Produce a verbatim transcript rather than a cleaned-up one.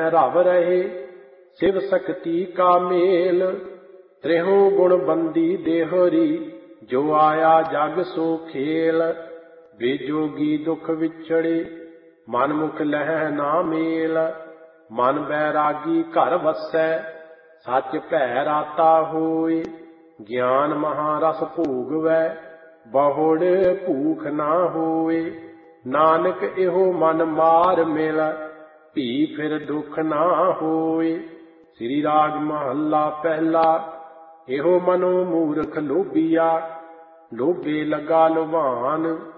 में रव रहे शिव शक्ति का मेल। त्रेहों गुण बंदी देहरी जो आया जग सो खेल। बेजोगी दुख विछड़े मन मुख लह ना मेल। मन बैरागी घर वसै सच भै राता होए। ज्ञान महारस भोगवै बहुड़ भूख ना होए। नानक एहो मन मार मिल भी फिर दुख ना होए। श्री राग महला पहला। एहो मनो मूर्ख लोभिया लोभे लगा लुभान।